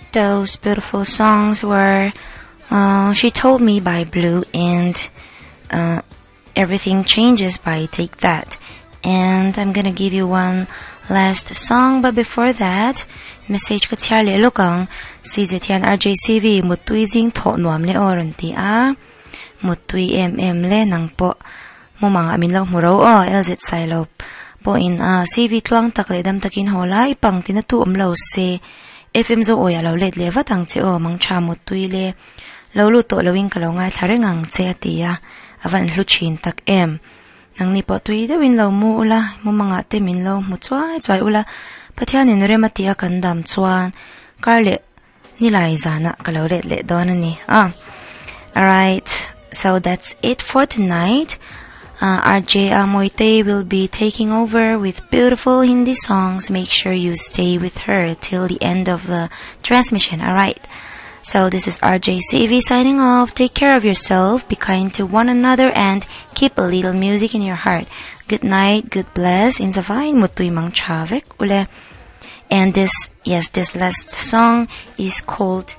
Those beautiful songs were She Told Me by Blue and Everything Changes by Take That. And I'm gonna give you one last song, but before that, message ko tiar le lokang si Zetian RJCV mutui zing tho nuam le oran ti a mutui le nang po mo mga amin lang muraw elzit silo po in CV tuang takle dam takin hola ipang tinatu umlaw se FM zo oya law let le vatang che mang cha mutui le lawlu to lawing kalaw nga tharengang che atia avan hluchin tak em nang ni po tui de win law mu ula mo mga te min law mu chwai ula pathian in re matia kandam chuan karle nilai zana kalaw let le don ni alright, so that's it for tonight. RJ Amoite will be taking over with beautiful Hindi songs. Make sure you stay with her till the end of the transmission. Alright, so this is RJ CV signing off. Take care of yourself, be kind to one another, and keep a little music in your heart. Good night, good bless, in Zavai Mutui Mang Chavek ule. And this last song is called